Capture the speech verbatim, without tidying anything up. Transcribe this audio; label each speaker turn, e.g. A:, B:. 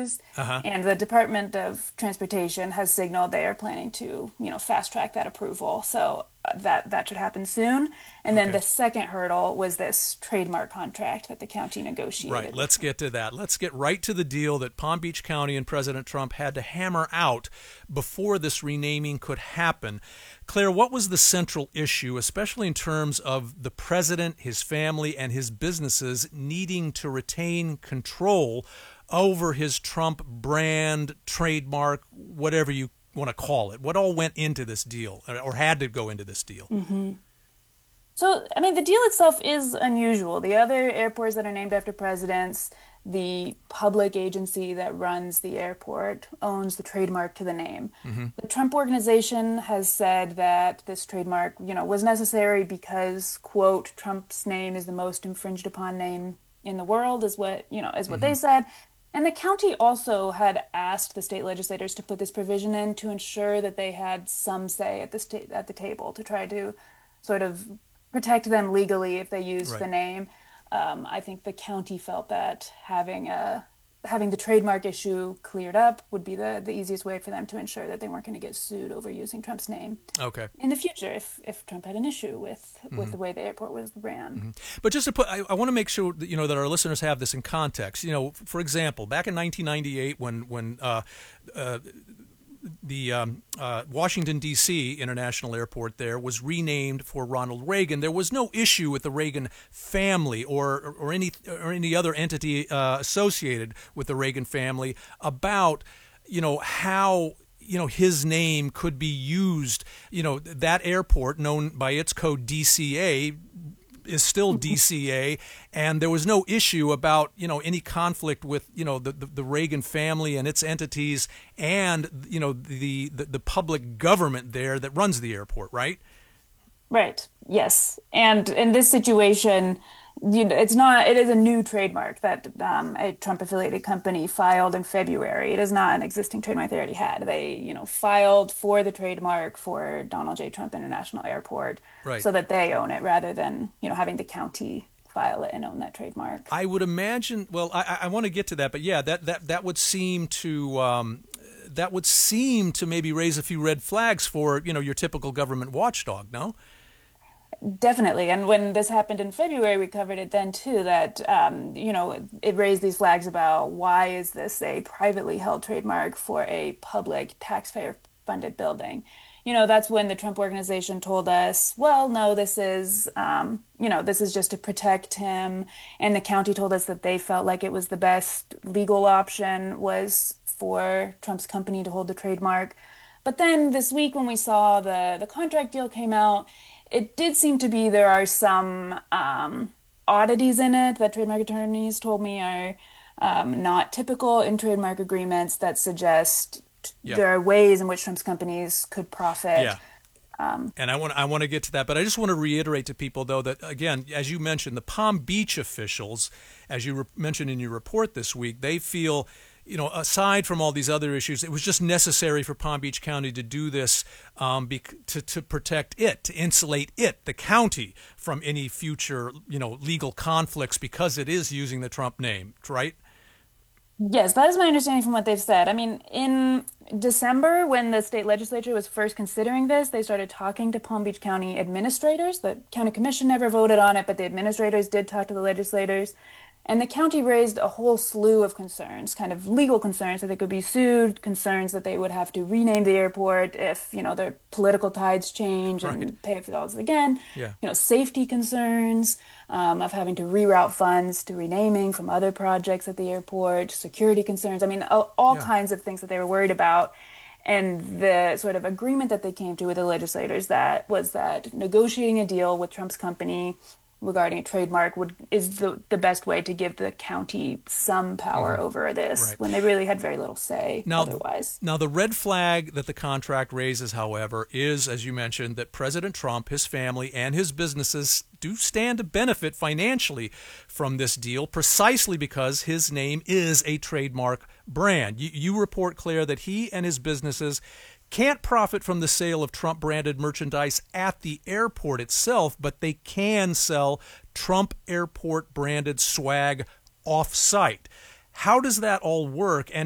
A: issues.
B: Uh-huh.
A: And the Department of Transportation has signaled they are planning to, you know, fast track that approval. So uh, that that should happen soon. And then
B: Okay.
A: the second hurdle was this trademark contract that the county
B: Right.
A: negotiated with
B: Let's get to that. Let's get right to the deal that Palm Beach County and President Trump had to hammer out before this renaming could happen. Claire, what was the central issue, especially in terms of the president, his family, and his businesses needing to retain control over his Trump brand, trademark, whatever you want to call it? What all went into this deal or had to go into this deal?
A: hmm So, I mean, the deal itself is unusual. The other airports that are named after presidents, the public agency that runs the airport owns the trademark to the name.
B: Mm-hmm.
A: The Trump Organization has said that this trademark, you know, was necessary because, quote, Trump's name is the most infringed upon name in the world, is what, you know, is what
B: Mm-hmm.
A: they said. And the county also had asked the state legislators to put this provision in to ensure that they had some say at the state at the table to try to sort of protect them legally if they used the
B: Right.
A: name. Um, I think the county felt that having a having the trademark issue cleared up would be the the easiest way for them to ensure that they weren't going to get sued over using Trump's name
B: Okay.
A: in the future if if Trump had an issue with with
B: Mm-hmm.
A: the way the airport was ran.
B: Mm-hmm. But just to put, I, I want to make sure that, you know, that our listeners have this in context. You know, for example, back in nineteen ninety-eight, when when uh, uh, the um, uh, Washington, D C International Airport there was renamed for Ronald Reagan, there was no issue with the Reagan family or or, or any or any other entity uh, associated with the Reagan family about, you know, how, you know, his name could be used. You know, that airport, known by its code D C A, is still D C A, and there was no issue about, you know, any conflict with, you know, the, the, the Reagan family and its entities and, you know, the, the the public government there that runs the airport, right?
A: Right. Yes. And in this situation, you know, it's not, it is a new trademark that um, a Trump affiliated company filed in February. It is not an existing trademark they already had. They, you know, filed for the trademark for Donald J. Trump International Airport
B: Right.
A: so that they own it rather than, you know, having the county file it and own that trademark.
B: I would imagine. Well, I, I I want to get to that, but yeah, that that that would seem to. Um, that would seem to maybe raise a few red flags for, you know, your typical government watchdog, no?
A: Definitely. And when this happened in February, we covered it then too, that, um, you know, it raised these flags about why is this a privately held trademark for a public taxpayer funded building? You know, that's when the Trump Organization told us, well, no, this is, um, you know, this is just to protect him. And the county told us that they felt like it was the best legal option was for Trump's company to hold the trademark. But then this week when we saw the the contract deal came out, it did seem to be there are some um, oddities in it that trademark attorneys told me are um, not typical in trademark agreements that suggest
B: Yeah.
A: there are ways in which Trump's companies could profit.
B: Yeah. And I want I want to get to that, but I just want to reiterate to people, though, that again, as you mentioned, the Palm Beach officials, as you re- mentioned in your report this week, they feel, you know, aside from all these other issues, it was just necessary for Palm Beach County to do this um, bec- to to protect it, to insulate it, the county, from any future, you know, legal conflicts because it is using the Trump name, right?
A: Yes, that is my understanding from what they've said. I mean, in December, when the state legislature was first considering this, they started talking to Palm Beach County administrators. The county commission never voted on it, but the administrators did talk to the legislators. And the county raised a whole slew of concerns, kind of legal concerns that they could be sued, concerns that they would have to rename the airport if, you know, their political tides change
B: Right.
A: and pay for dollars again.
B: Yeah.
A: You know, safety concerns um, of having to reroute funds to renaming from other projects at the airport, security concerns. I mean, all, all
B: Yeah.
A: kinds of things that they were worried about. And the sort of agreement that they came to with the legislators that was that negotiating a deal with Trump's company regarding a trademark would is the the best way to give the county some power
B: Mhm.
A: over this
B: Right.
A: when they really had very little say
B: Now,
A: otherwise.
B: now the red flag that the contract raises, however, is, as you mentioned, that President Trump, his family, and his businesses do stand to benefit financially from this deal precisely because his name is a trademark brand. You, you report, Claire, that he and his businesses can't profit from the sale of Trump-branded merchandise at the airport itself, but they can sell Trump Airport-branded swag off-site. How does that all work? And